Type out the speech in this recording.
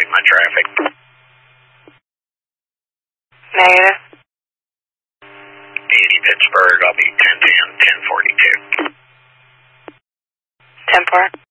copy my traffic. Negative. 80 Pittsburgh, I'll be 1010, 1042. 10-4.